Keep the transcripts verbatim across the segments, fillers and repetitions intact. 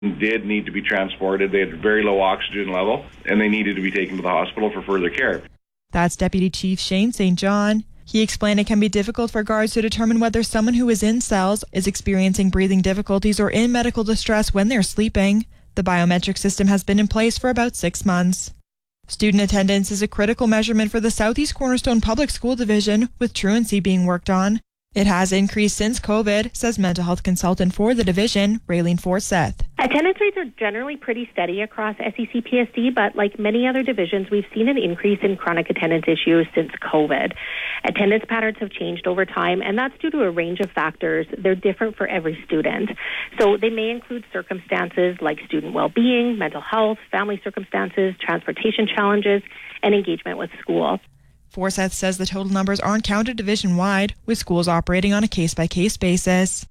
did need to be transported. They had very low oxygen level, and they needed to be taken to the hospital for further care. That's Deputy Chief Shane Saint John. He explained it can be difficult for guards to determine whether someone who is in cells is experiencing breathing difficulties or in medical distress when they're sleeping. The biometric system has been in place for about six months. Student attendance is a critical measurement for the Southeast Cornerstone Public School Division, with truancy being worked on. It has increased since COVID, says mental health consultant for the division, Raylene Forsyth. Attendance rates are generally pretty steady across S E C P S D, but like many other divisions, we've seen an increase in chronic attendance issues since COVID. Attendance patterns have changed over time, and that's due to a range of factors. They're different for every student. So they may include circumstances like student well-being, mental health, family circumstances, transportation challenges, and engagement with school. Forsyth says the total numbers aren't counted division-wide, with schools operating on a case-by-case basis.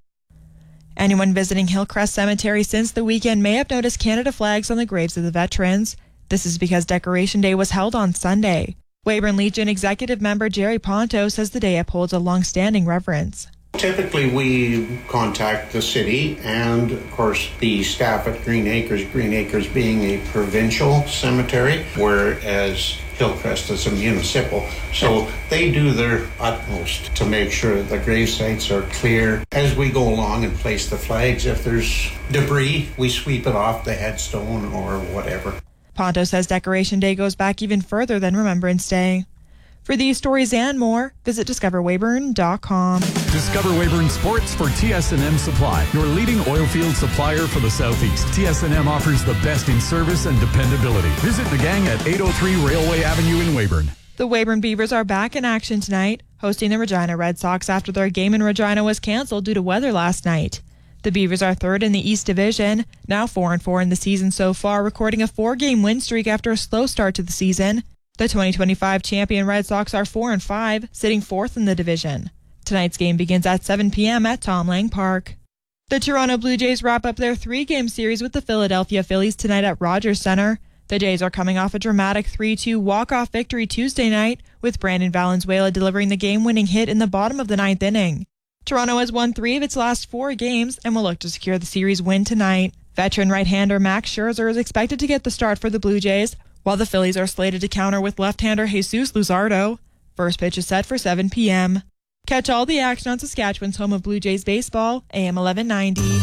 Anyone visiting Hillcrest Cemetery since the weekend may have noticed Canada flags on the graves of the veterans. This is because Decoration Day was held on Sunday. Weyburn Legion executive member Jerry Ponto says the day upholds a long-standing reverence. Typically, we contact the city and, of course, the staff at Green Acres, Green Acres being a provincial cemetery, whereas Hillcrest is a municipal. So they do their utmost to make sure the grave sites are clear. As we go along and place the flags, if there's debris, we sweep it off the headstone or whatever. Ponto says Decoration Day goes back even further than Remembrance Day. For these stories and more, visit discover weyburn dot com. Discover Weyburn Sports for T S and M Supply, your leading oilfield supplier for the Southeast. T S and M offers the best in service and dependability. Visit the gang at eight oh three Railway Avenue in Weyburn. The Weyburn Beavers are back in action tonight, hosting the Regina Red Sox after their game in Regina was cancelled due to weather last night. The Beavers are third in the East Division, now four and four in the season so far, recording a four-game win streak after a slow start to the season. The twenty twenty-five champion Red Sox are four and five, sitting fourth in the division. Tonight's game begins at seven p.m. at Tom Lang Park. The Toronto Blue Jays wrap up their three-game series with the Philadelphia Phillies tonight at Rogers Centre. The Jays are coming off a dramatic three two walk-off victory Tuesday night, with Brandon Valenzuela delivering the game-winning hit in the bottom of the ninth inning. Toronto has won three of its last four games and will look to secure the series win tonight. Veteran right-hander Max Scherzer is expected to get the start for the Blue Jays, while the Phillies are slated to counter with left-hander Jesus Luzardo. First pitch is set for seven p.m. Catch all the action on Saskatchewan's home of Blue Jays baseball, A M eleven ninety.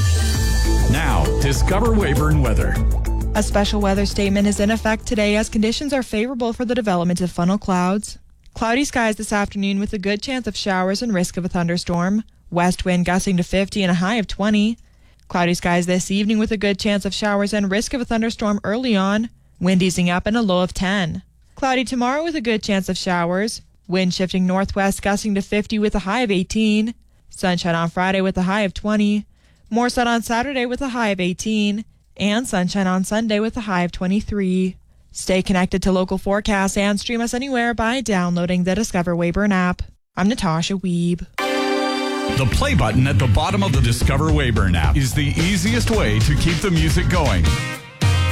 Now, discover Weyburn weather. A special weather statement is in effect today as conditions are favorable for the development of funnel clouds. Cloudy skies this afternoon with a good chance of showers and risk of a thunderstorm. West wind gusting to fifty and a high of twenty. Cloudy skies this evening with a good chance of showers and risk of a thunderstorm early on. Wind easing up and a low of ten. Cloudy tomorrow with a good chance of showers. Wind shifting northwest gusting to fifty with a high of eighteen. Sunshine on Friday with a high of twenty. More sun on Saturday with a high of eighteen. And sunshine on Sunday with a high of twenty-three. Stay connected to local forecasts and stream us anywhere by downloading the Discover Weyburn app. I'm Natasha Weeb. The play button at the bottom of the Discover Weyburn app is the easiest way to keep the music going.